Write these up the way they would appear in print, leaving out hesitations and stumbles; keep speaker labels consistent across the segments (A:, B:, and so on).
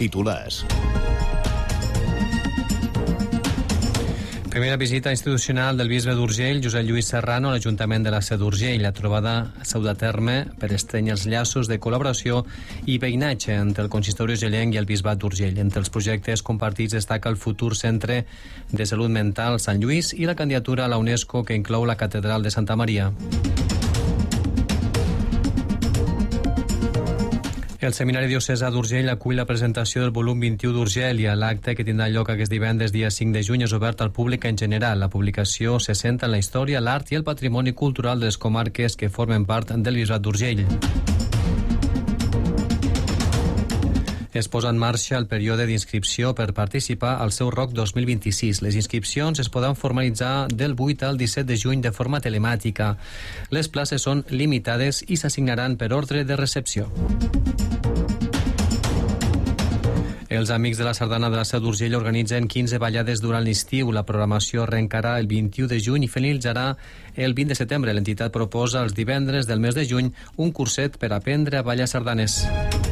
A: Titulars.
B: Primera visita institucional del bisbe d'Urgell, Josep Lluís Serrano, a l'Ajuntament de la Seu d'Urgell. La trobada s'ha dut a terme per estrènyer els llaços de col·laboració i veïnatge entre el consistori urgellenc i el bisbat d'Urgell. Entre els projectes compartits destaca el futur centre de salut mental Sant Lluís i la candidatura a la UNESCO que inclou la catedral de Santa Maria. El Seminari Diocesà d'Urgell acull la presentació del volum 21 d'Urgèlia. L'acte, que tindrà lloc aquest divendres, dia 5 de juny, és obert al públic en general. La publicació se centra en la història, l'art i el patrimoni cultural de les comarques que formen part del bisbat d'Urgell. Es posa en marxa el període d'inscripció per participar al Seu Roc 2026. Les inscripcions es poden formalitzar del 8 al 17 de juny de forma telemàtica. Les places són limitades i s'assignaran per ordre de recepció. Els Amics de la Sardana de la Seu d'Urgell organitzen 15 ballades durant l'estiu. La programació arrencarà el 21 de juny i finalitzarà el 20 de setembre. L'entitat proposa els divendres del mes de juny un curset per aprendre a ballar sardanes.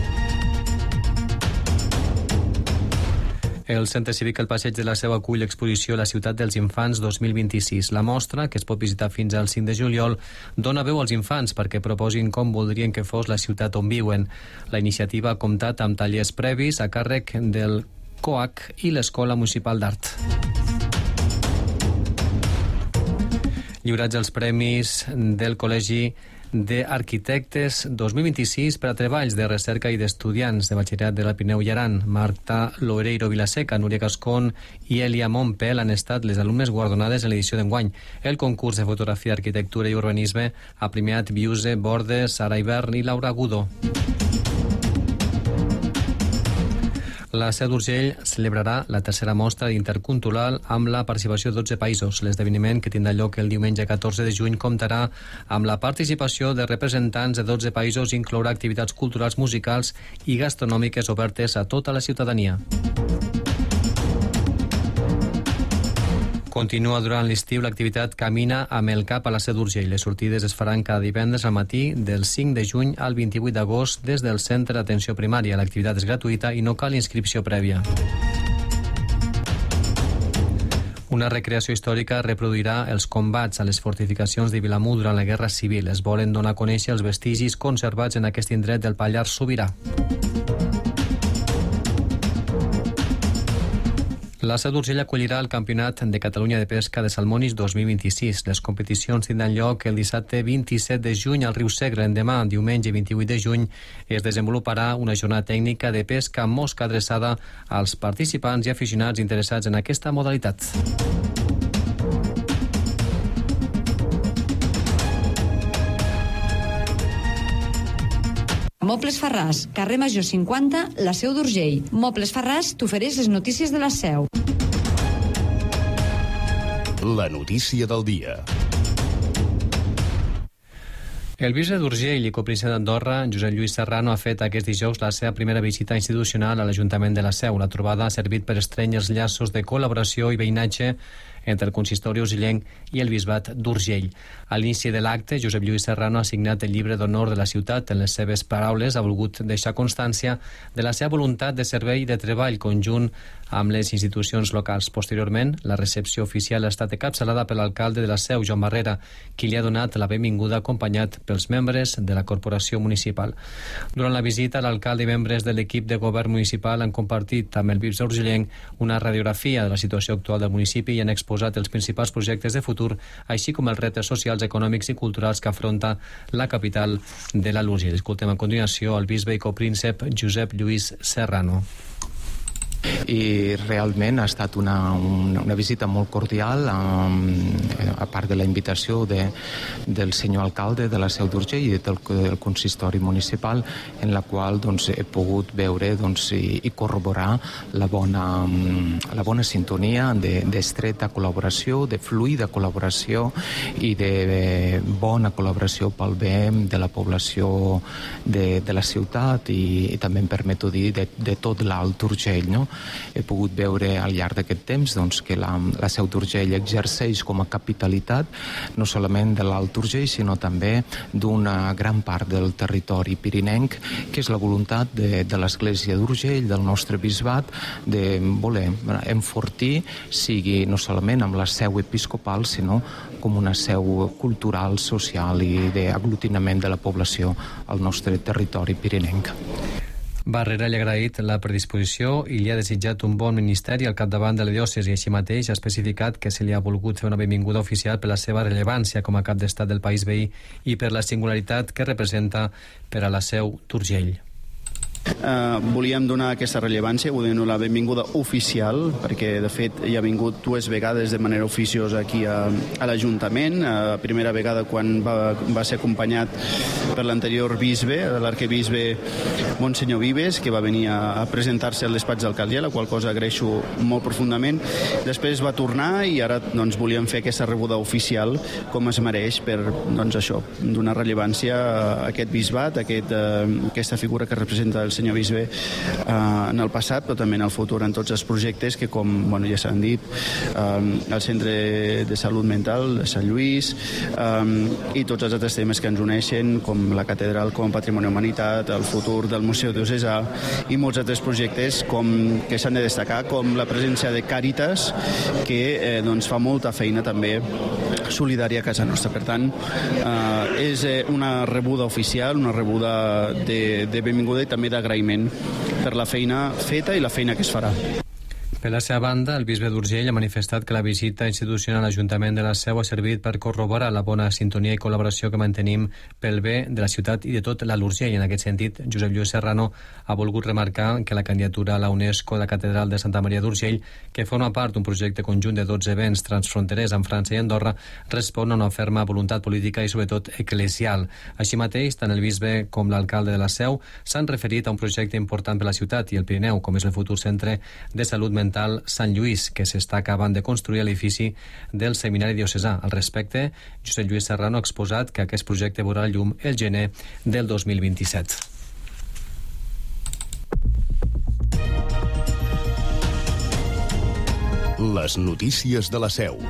B: El Centre Cívic El Passeig de la Seu acull l'exposició La Ciutat dels Infants 2026. La mostra, que es pot visitar fins al 5 de juliol, dona veu als infants perquè proposin com voldrien que fos la ciutat on viuen. La iniciativa ha comptat amb tallers previs a càrrec del COAC i l'Escola Municipal d'Art. Lliurats els premis del Col·legi d'Arquitectes 2026 per a treballs de recerca i d'estudiants de batxillerat de la Pirineu i Aran. Marta Loreiro Vilaseca, Núria Cascón i Elia Montpel han estat les alumnes guardonades en l'edició d'enguany. El concurs de fotografia, arquitectura i urbanisme ha premiat Viuse Bordes, Sara Ibern i Laura Agudo. La Seu d'Urgell celebrarà la tercera mostra intercultural amb la participació de 12 països. L'esdeveniment, que tindrà lloc el diumenge 14 de juny, comptarà amb la participació de representants de 12 països i inclourà activitats culturals, musicals i gastronòmiques obertes a tota la ciutadania. Continua durant l'estiu l'activitat Camina amb el cap a la Seu d'Urgell. Les sortides es faran cada divendres al matí del 5 de juny al 28 d'agost des del Centre d'Atenció Primària. L'activitat és gratuïta i no cal inscripció prèvia. Una recreació històrica reproduirà els combats a les fortificacions de Vilamur durant la Guerra Civil. Es volen donar a conèixer els vestigis conservats en aquest indret del Pallars Sobirà. La Seu d'Urgell acollirà el Campionat de Catalunya de Pesca de Salmonis 2026. Les competicions tindran lloc el dissabte 27 de juny al riu Segre. Demà, diumenge 28 de juny, es desenvoluparà una jornada tècnica de pesca amb mosca adreçada als participants i aficionats interessats en aquesta modalitat.
C: Mobles Farràs, carrer Major 50, la Seu d'Urgell. Mobles Farràs t'ofereix les notícies de la Seu.
A: La notícia del dia.
B: El bisbe d'Urgell i copríncep d'Andorra, Josep Lluís Serrano, ha fet aquest dijous la seva primera visita institucional a l'Ajuntament de la Seu. La trobada ha servit per estrènyer els llaços de col·laboració i veïnatge entre el consistori urgellenc i el bisbat d'Urgell. A l'inici de l'acte, Josep Lluís Serrano ha signat el llibre d'honor de la ciutat. En les seves paraules ha volgut deixar constància de la seva voluntat de servei i de treball conjunt amb les institucions locals. Posteriorment, la recepció oficial ha estat encapçalada per l'alcalde de la Seu, Joan Barrera, qui li ha donat la benvinguda acompanyat pels membres de la corporació municipal. Durant la visita, l'alcalde i membres de l'equip de govern municipal han compartit amb el bisbe urgellenc una radiografia de la situació actual del municipi i han exposat els principals projectes de futur, així com els reptes socials, econòmics i culturals que afronta la capital de la Lúcia. Escoltem a continuació el bisbe i copríncep Josep Lluís Serrano.
D: I realment ha estat una visita molt cordial, a part de la invitació del senyor alcalde de la Seu d'Urgell i del consistori municipal, en la qual he pogut veure i corroborar la bona sintonia d'estreta col·laboració, de fluida col·laboració i de bona col·laboració pel bé de la població de la ciutat i també em permeto dir de tot l'Alt Urgell, no? he pogut veure al llarg d'aquest temps doncs, que la Seu d'Urgell exerceix com a capitalitat no solament de l'Alt Urgell, sinó també d'una gran part del territori pirinenc, que és la voluntat de l'Església d'Urgell, del nostre bisbat, de voler enfortir, sigui no solament amb la seu episcopal, sinó com una seu cultural, social i d'aglutinament de la població al nostre territori pirinenc.
B: Barrera li ha agraït la predisposició i li ha desitjat un bon ministeri al capdavant de la diòcesi. Així mateix ha especificat que se li ha volgut fer una benvinguda oficial per la seva rellevància com a cap d'estat del país veí i per la singularitat que representa per a la Seu d'Urgell.
E: Volíem donar aquesta rellevància, volíem donar la benvinguda oficial, perquè de fet ja ha vingut 2 vegades de manera oficiosa aquí a l'Ajuntament. Primera vegada quan va ser acompanyat per l'anterior bisbe, l'arquebisbe Monsenyor Vives, que va venir a presentar-se al despatx d'alcaldia, la qual cosa agraeixo molt profundament. Després va tornar i ara doncs, volíem fer aquesta rebuda oficial com es mereix per doncs, això, donar rellevància a aquest bisbat, a aquesta figura que representa el senyor bisbe en el passat, però també en el futur, en tots els projectes que, com ja s'han dit, el Centre de Salut Mental de Sant Lluís i tots els altres temes que ens uneixen, com la catedral com a patrimoni humanitat, el futur del Museu Diocesà i molts altres projectes que s'han de destacar, com la presència de Càritas, que fa molta feina també solidària a casa nostra. Per tant, és una rebuda oficial, una rebuda de benvinguda i també d'agraïment per la feina feta i la feina que es farà.
B: Per la seva banda, el bisbe d'Urgell ha manifestat que la visita institucional a l'Ajuntament de la Seu ha servit per corroborar la bona sintonia i col·laboració que mantenim pel bé de la ciutat i de tot l'Alt Urgell. En aquest sentit, Josep Lluís Serrano ha volgut remarcar que la candidatura a la UNESCO de la Catedral de Santa Maria d'Urgell, que forma part d'un projecte conjunt de 12 events transfronterers amb França i Andorra, respon a una ferma voluntat política i sobretot eclesial. Així mateix, tant el bisbe com l'alcalde de la Seu s'han referit a un projecte important per la ciutat i el Pirineu, com és el futur Centre de Salut Mental Sant Lluís, que s'està acabant de construir a l'edifici del Seminari Diocesà. Al respecte, Josep Lluís Serrano ha exposat que aquest projecte veurà la llum el gener del 2027.
A: Les notícies de la Seu.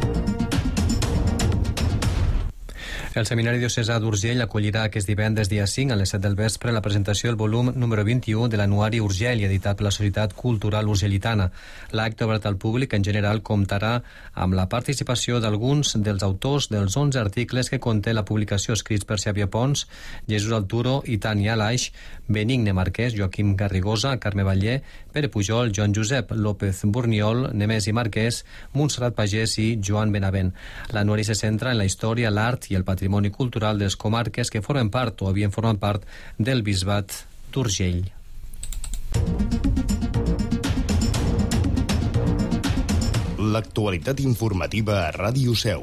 B: El Seminari Diocesà d'Urgell acollirà aquest divendres dia 5 a les 7 del vespre la presentació del volum número 21 de l'Anuari Urgell, editat per la Societat Cultural Urgellitana. L'acte obert al públic en general comptarà amb la participació d'alguns dels autors dels 11 articles que conté la publicació, escrits per Xavier Pons, Jesús Alturo i Tania Alaix, Benigne Marquès, Joaquim Garrigosa, Carme Batller, Pere Pujol, Joan Josep López Burniol, Nemesi Marquès, Montserrat Pagès i Joan Benavent. L'anuari se centra en la història, l'art i el patrimoni cultural de les comarques que formen part o havien format part del bisbat d'Urgell.
A: L'actualitat informativa a Ràdio Seu.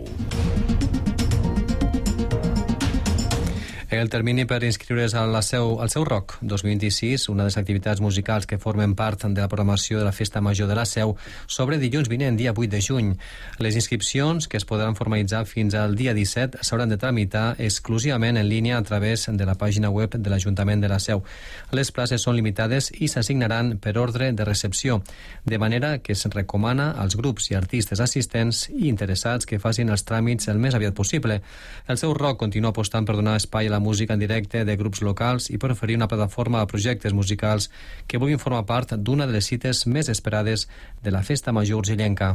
B: El termini per inscriure's al Seu Rock 2026, una de les activitats musicals que formen part de la programació de la Festa Major de la Seu, s'obre dilluns vinent, dia 8 de juny. Les inscripcions, que es podran formalitzar fins al dia 17, s'hauran de tramitar exclusivament en línia a través de la pàgina web de l'Ajuntament de la Seu. Les places són limitades i s'assignaran per ordre de recepció, de manera que es recomana als grups i artistes assistents i interessats que facin els tràmits el més aviat possible. El Seu Rock continua apostant per donar espai a la música en directe de grups locals i per oferir una plataforma a projectes musicals que vulguin formar part d'una de les cites més esperades de la Festa Major urgellenca.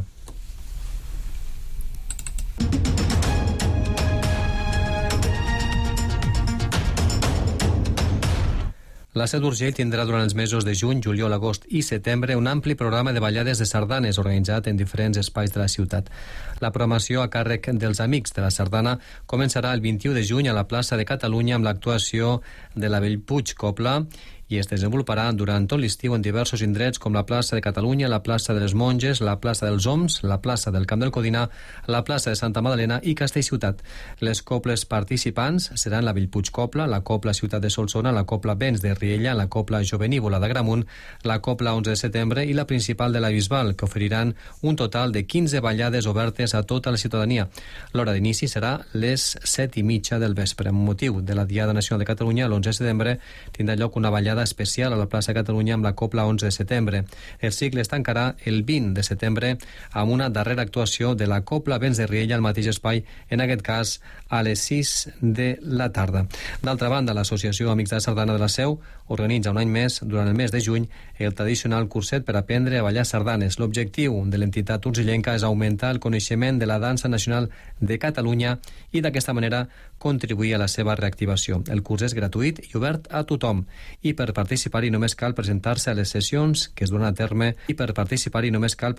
B: La Seu d'Urgell tindrà durant els mesos de juny, juliol, agost i setembre un ampli programa de ballades de sardanes organitzat en diferents espais de la ciutat. La programació a càrrec dels Amics de la Sardana començarà el 21 de juny a la plaça de Catalunya amb l'actuació de la Bellpuig Copla i es desenvoluparà durant tot l'estiu en diversos indrets com la plaça de Catalunya, la plaça de les Monges, la plaça dels Oms, la plaça del Camp del Codinà, la plaça de Santa Madalena i Castellciutat. Les coples participants seran la Bellpuig Copla, la Copla Ciutat de Solsona, la Copla Vents de Riella, la Copla Jovenívola d'Agramunt, la Copla 11 de setembre i la principal de la Bisbal, que oferiran un total de 15 ballades obertes a tota la ciutadania. L'hora d'inici serà les 7:30 del vespre. Amb motiu de la Diada Nacional de Catalunya, l'11 de setembre tindrà lloc una ballada gala especial a la plaça Catalunya amb la Copla 11 de setembre. El cicle es tancarà el 20 de setembre amb una darrera actuació de la Copla Vents de Riella al mateix espai, en aquest cas a les 6 de la tarda. D'altra banda, l'Associació Amics de la Sardana de la Seu organitza un any més, durant el mes de juny, el tradicional curset per aprendre a ballar sardanes. L'objectiu de l'entitat urgellenca és augmentar el coneixement de la dansa nacional de Catalunya i d'aquesta manera contribuir a la seva reactivació. El curs és gratuït i obert a tothom i per participar-hi només cal presentar-se a les sessions que es duran a terme